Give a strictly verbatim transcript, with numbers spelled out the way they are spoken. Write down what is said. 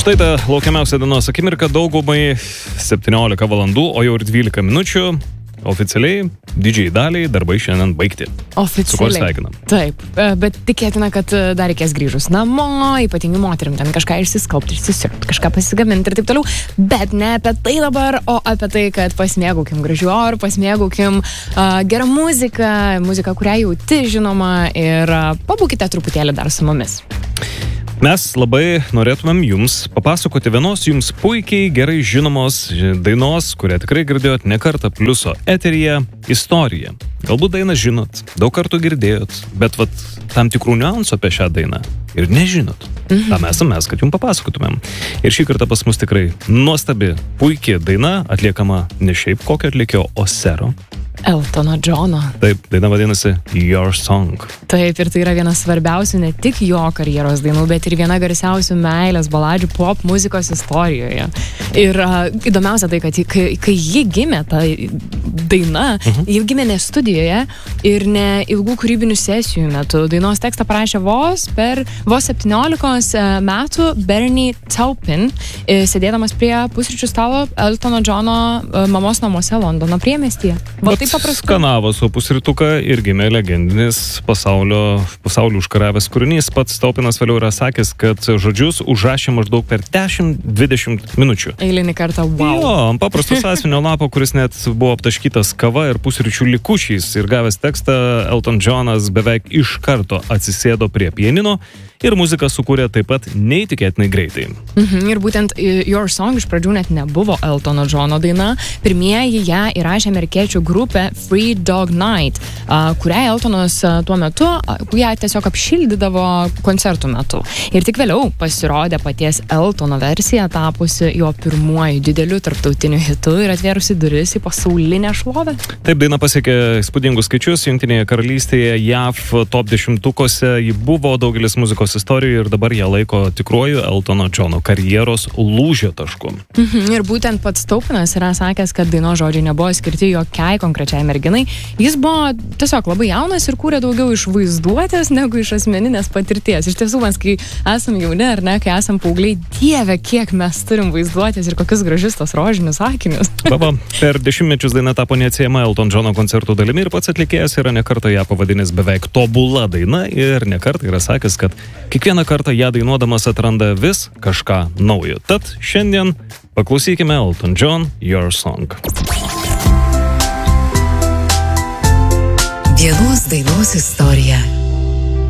Štai ta laukiamiausia dienos akimirka, daugumai septyniolika valandų, o jau ir dvylika minučių. Oficialiai, didžiai daliai darbai šiandien baigti. Oficialiai. Su kuo sveikinam. Taip, bet tikėtina, kad dar reikės grįžus namo, ypatingai moterim, ten kažką išsiskalbti, išsisirpti, kažką pasigaminti ir taip toliau. Bet ne apie tai dabar, o apie tai, kad pasimėgaukim gražiu oru, pasimėgaukim uh, gerą muziką, muziką, kurią jauti, žinoma, ir uh, pabūkite truputėlį dar su mumis. Mes labai norėtumėm jums papasakoti vienos jums puikiai gerai žinomos dainos, kurią tikrai girdėjot ne kartą Pliuso eteryje, istoriją. Galbūt dainą žinot, daug kartų girdėjot, bet vat tam tikrų niuansų apie šią dainą ir nežinot. Mhm. Tam esame mes, kad jums papasakotumėm. Ir šį kartą pas mus tikrai nuostabi, puikiai daina, atliekama ne šiaip kokio atlikėjo, o sero Eltono Džono. Taip, daina vadinasi Your Song. Taip, ir tai yra vienas svarbiausių ne tik jo karjeros dainų, bet ir viena garsiausių meilės baladžių pop muzikos istorijoje. Ir uh, įdomiausia tai, kad kai, kai ji gimė, ta daina, uh-huh. ji gimė ne studijoje ir ne ilgų kūrybinių sesijų metu. Dainos tekstą parašė vos per vos septyniolikos metų Bernie Taupin, sėdėdamas prie pusryčių stalo Eltono Džono mamos namuose Londono priemiestyje. Va, taip paprastai. Skanavo su pusrytuką ir gimė legendinis pasaulio, pasaulio užkaravęs kūrinys. Pats Taupinas vėliau yra sakęs, kad žodžius užrašė maždaug per dešimt dvidešimt minučių. Eilinį kartą, wow. Jo, ant paprasto sąsiuvinio lapo, kuris net buvo aptaškytas kava ir pusryčių likučiais. Ir gavęs tekstą, Elton Johnas beveik iš karto atsisėdo prie pianino ir muziką sukūrė taip pat neįtikėtinai greitai. Mhm, ir būtent Your Song iš pradžių net nebuvo Eltono Džono daina. Pirmieji ją įrašė amerikiečių grupė Free Dog Night, kurią Eltonas tuo metu ją tiesiog apšildydavo koncertų metu. Ir tik vėliau pasirodė paties Eltono versija, tapusi jo pirmuoju dideliu tarptautiniu hitu ir atvėrusi duris į pasaulinę šlovę. Taip, daina pasiekė įspūdingus skaičius Jungtinėje karalystėje, J A V top dešimtukuose, ji buvo daugelis muzikos istorijų ir dabar ją laiko tikruoju Eltono Džono karjeros lūžio tašku. Mhm, ir būtent pats Taupinas yra sakęs, kad dainos žodžiai nebuvo skirti jokiai konkrečiai merginai. Jis buvo tiesiog labai jaunas ir kūrė daugiau iš vaizduotės negu iš asmeninės patirties. Iš tiesų, mes kai esam jauni, ar ne, kai esam paaugliai, dieve, kiek mes turim vaizduotės ir kokius gražius tos rožinius akinius. Baba, per dešimtmečius daina tapo neatsiejama Elton Džono koncertų dalimi ir pats atlikėjas yra nekartą ją pavadinęs beveik tobula daina ir nekartą yra sakęs, kad kiekvieną kartą ją dainuodamas atranda vis kažką naujo. Tad šiandien paklausykime Elton John Your Song. Vienos dainos istorija.